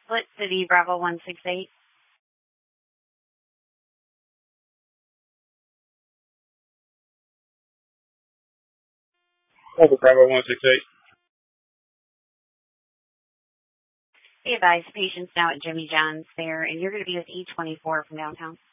Split City, Bravo 168. Over Bravo 168. Be advised, patients now at Jimmy John's there, and you're going to be with E24 from downtown.